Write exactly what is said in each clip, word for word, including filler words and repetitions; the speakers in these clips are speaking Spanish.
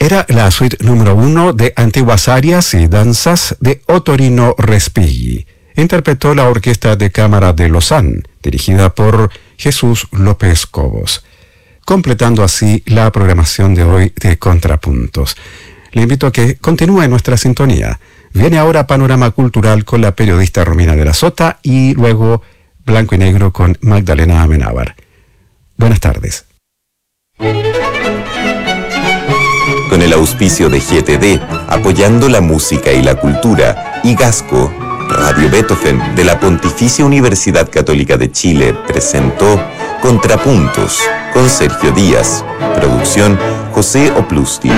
Era la suite número uno de Antiguas Arias y Danzas de Ottorino Respighi. Interpretó la Orquesta de Cámara de Lausanne, dirigida por Jesús López Cobos, completando así la programación de hoy de Contrapuntos. Le invito a que continúe en nuestra sintonía. Viene ahora Panorama Cultural con la periodista Romina de la Sota y luego Blanco y Negro con Magdalena Amenábar. Buenas tardes. Con el auspicio de G T D, apoyando la música y la cultura, y Gasco, Radio Beethoven de la Pontificia Universidad Católica de Chile presentó Contrapuntos con Sergio Díaz. Producción José Oplusti.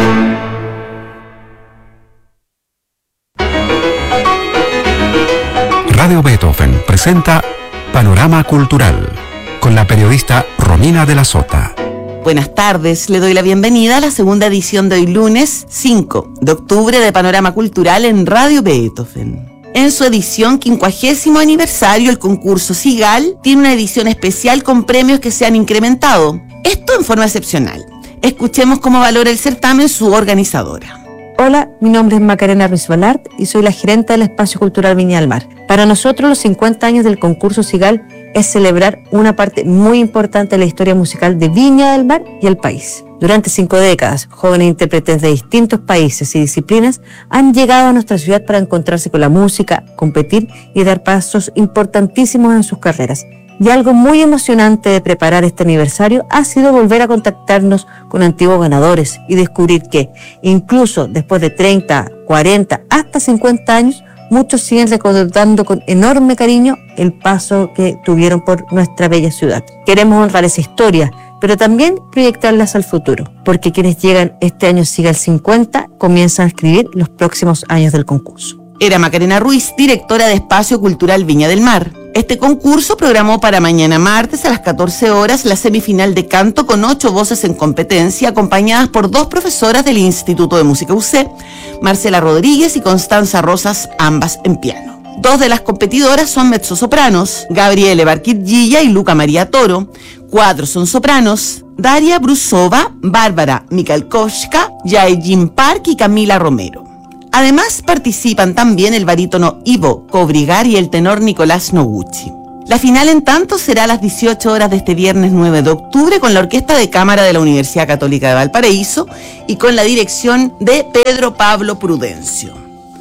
Radio Beethoven presenta Panorama Cultural con la periodista Romina de la Sota. Buenas tardes, le doy la bienvenida a la segunda edición de hoy lunes cinco de octubre de Panorama Cultural en Radio Beethoven. En su edición quincuagésimo aniversario, el concurso Sigal tiene una edición especial con premios que se han incrementado. Esto en forma excepcional. Escuchemos cómo valora el certamen su organizadora. Hola, mi nombre es Macarena Ruiz Balart y soy la gerente del Espacio Cultural Viña del Mar. Para nosotros los cincuenta años del concurso Sigal es celebrar una parte muy importante de la historia musical de Viña del Mar y el país. Durante cinco décadas, jóvenes intérpretes de distintos países y disciplinas han llegado a nuestra ciudad para encontrarse con la música, competir y dar pasos importantísimos en sus carreras. Y algo muy emocionante de preparar este aniversario ha sido volver a contactarnos con antiguos ganadores y descubrir que, incluso después de treinta, cuarenta, hasta cincuenta años, muchos siguen recordando con enorme cariño el paso que tuvieron por nuestra bella ciudad. Queremos honrar esa historia, pero también proyectarlas al futuro, porque quienes llegan este año Sigal cincuenta comienzan a escribir los próximos años del concurso. Era Macarena Ruiz, directora de Espacio Cultural Viña del Mar. Este concurso programó para mañana martes a las catorce horas la semifinal de canto con ocho voces en competencia, acompañadas por dos profesoras del Instituto de Música U C, Marcela Rodríguez y Constanza Rosas, ambas en piano. Dos de las competidoras son mezzosopranos, Gabriele Barquillilla y Luca María Toro. Cuatro son sopranos, Daria Brusova, Bárbara Mikalkowska, Jae-Jin Park y Camila Romero. Además participan también el barítono Ivo Kobrigar y el tenor Nicolás Noguchi. La final, en tanto, será a las dieciocho horas de este viernes nueve de octubre con la Orquesta de Cámara de la Universidad Católica de Valparaíso y con la dirección de Pedro Pablo Prudencio.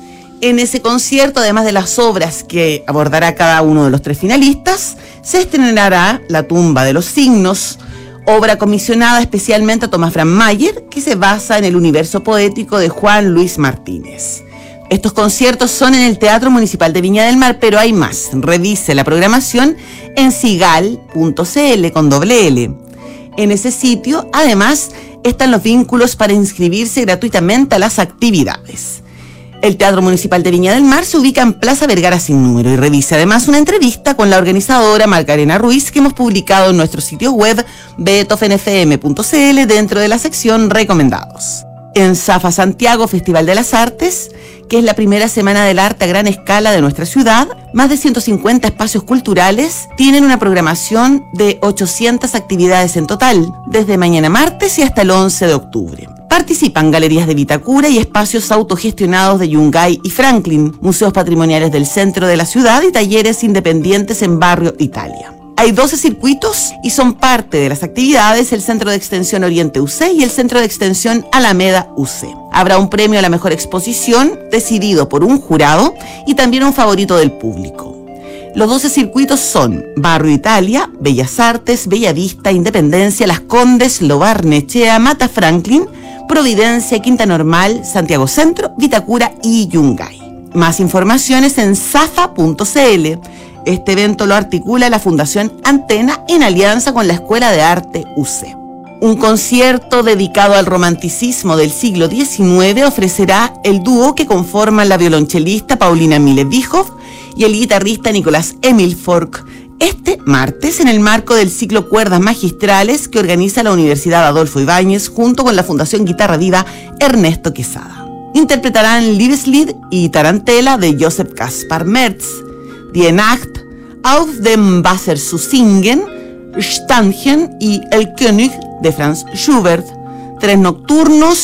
En ese concierto, además de las obras que abordará cada uno de los tres finalistas, se estrenará La tumba de los signos, obra comisionada especialmente a Tomás Fran Mayer, que se basa en el universo poético de Juan Luis Martínez. Estos conciertos son en el Teatro Municipal de Viña del Mar, pero hay más. Revise la programación en sigal punto c l con doble L. En ese sitio, además, están los vínculos para inscribirse gratuitamente a las actividades. El Teatro Municipal de Viña del Mar se ubica en Plaza Vergara sin número y revisa además una entrevista con la organizadora Macarena Ruiz que hemos publicado en nuestro sitio web beethoven f m punto c l dentro de la sección Recomendados. En Zafa Santiago, Festival de las Artes, que es la primera semana del arte a gran escala de nuestra ciudad, más de ciento cincuenta espacios culturales tienen una programación de ochocientas actividades en total, desde mañana martes y hasta el once de octubre. Participan galerías de Vitacura y espacios autogestionados de Yungay y Franklin, museos patrimoniales del centro de la ciudad y talleres independientes en Barrio Italia. Hay doce circuitos y son parte de las actividades el Centro de Extensión Oriente U C y el Centro de Extensión Alameda U C. Habrá un premio a la mejor exposición decidido por un jurado y también un favorito del público. Los doce circuitos son Barrio Italia, Bellas Artes, Bellavista, Independencia, Las Condes, Lo Barnechea, Mata Franklin, Providencia, Quinta Normal, Santiago Centro, Vitacura y Yungay. Más informaciones en zafa punto c l. Este evento lo articula la Fundación Antena en alianza con la Escuela de Arte U C. Un concierto dedicado al romanticismo del siglo diecinueve ofrecerá el dúo que conforman la violonchelista Paulina Mille-Bijoff y el guitarrista Nicolás Emil Fork este martes en el marco del ciclo Cuerdas Magistrales que organiza la Universidad Adolfo Ibáñez junto con la Fundación Guitarra Viva Ernesto Quesada. Interpretarán Liebeslied y Tarantela de Joseph Kaspar Merz, Die Nacht auf dem Wasser zu singen, Stangen y El König de Franz Schubert, tres nocturnos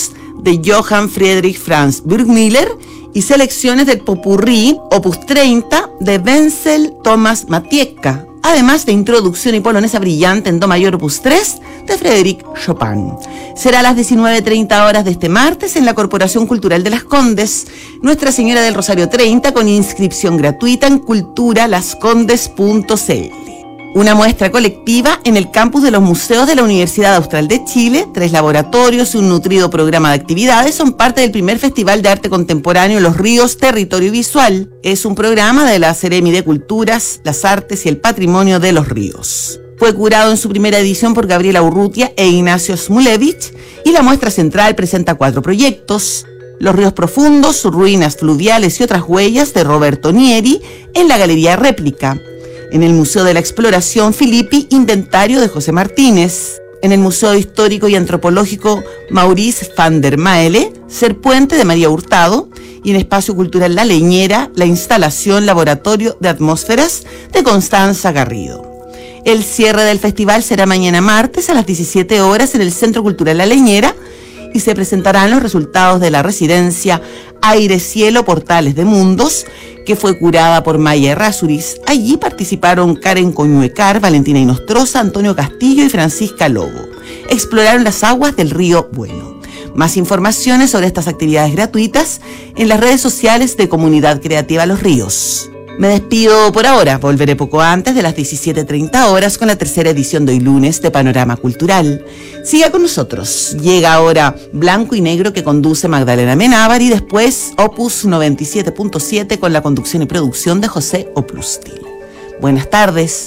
de Johann Friedrich Franz Burgmüller y selecciones del Popurrí Opus treinta de Wenzel Thomas Matiecka, además de introducción y polonesa brillante en do mayor Opus tres de Frédéric Chopin. Será a las diecinueve treinta horas de este martes en la Corporación Cultural de Las Condes, Nuestra Señora del Rosario treinta, con inscripción gratuita en cultura las condes punto c l. Una muestra colectiva en el campus de los museos de la Universidad Austral de Chile. Tres laboratorios y un nutrido programa de actividades son parte del primer Festival de Arte Contemporáneo Los Ríos, Territorio Visual. Es un programa de la Seremi de Culturas, las Artes y el Patrimonio de los Ríos. Fue curado en su primera edición por Gabriela Urrutia e Ignacio Smulevich, y la muestra central presenta cuatro proyectos: Los ríos profundos, sus ruinas fluviales y otras huellas, de Roberto Nieri, en la Galería Réplica. En el Museo de la Exploración Filippi, Inventario, de José Martínez. En el Museo Histórico y Antropológico Maurice van der Maele, Ser Puente, de María Hurtado. Y en Espacio Cultural La Leñera, la instalación Laboratorio de Atmósferas, de Constanza Garrido. El cierre del festival será mañana martes a las diecisiete horas en el Centro Cultural La Leñera, y se presentarán los resultados de la residencia Aire Cielo Portales de Mundos, que fue curada por Maya Errázuriz. Allí participaron Karen Coñuecar, Valentina Inostroza, Antonio Castillo y Francisca Lobo. Exploraron las aguas del río Bueno. Más informaciones sobre estas actividades gratuitas en las redes sociales de Comunidad Creativa Los Ríos. Me despido por ahora, volveré poco antes de las diecisiete treinta horas con la tercera edición de hoy lunes de Panorama Cultural. Siga con nosotros. Llega ahora Blanco y Negro, que conduce Magdalena Menábar, y después Opus noventa y siete punto siete con la conducción y producción de José Oplustil. Buenas tardes.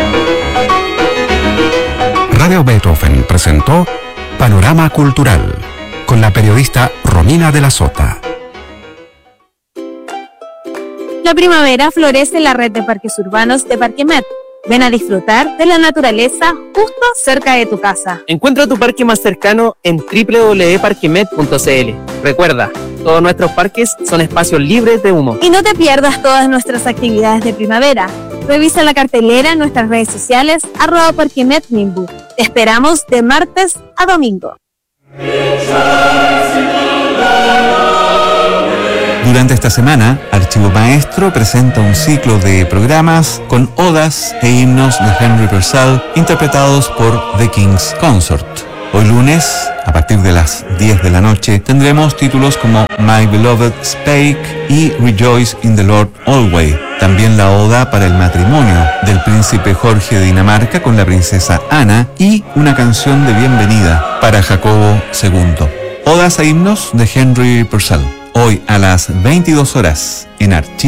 Radio Beethoven presentó Panorama Cultural con la periodista Romina de la Sota. La primavera florece en la red de parques urbanos de Parquemet. Ven a disfrutar de la naturaleza justo cerca de tu casa. Encuentra tu parque más cercano en doble u doble u doble u punto parquemet punto c l. Recuerda, todos nuestros parques son espacios libres de humo. Y no te pierdas todas nuestras actividades de primavera. Revisa la cartelera en nuestras redes sociales, arroba Parquemet Nimbu. Te esperamos de martes a domingo. Durante esta semana, Archivo Maestro presenta un ciclo de programas con odas e himnos de Henry Purcell interpretados por The King's Consort. Hoy lunes, a partir de las diez de la noche, tendremos títulos como My Beloved Spake y Rejoice in the Lord Always. También la oda para el matrimonio del príncipe Jorge de Dinamarca con la princesa Ana, y una canción de bienvenida para Jacobo segundo. Odas e himnos de Henry Purcell. Hoy a las veintidós horas en Archivo